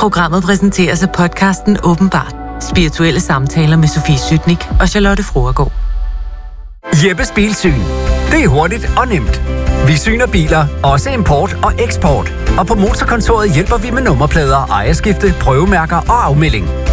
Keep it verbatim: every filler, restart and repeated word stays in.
Programmet præsenteres af podcasten Åbenbart. Spirituelle samtaler med Sofie Sytnik og Charlotte Fruergaard. Jeppes Bilsyn. Det er hurtigt og nemt. Vi syner biler, også import og eksport. Og på Motorkontoret hjælper vi med nummerplader, ejerskifte, prøvemærker og afmelding.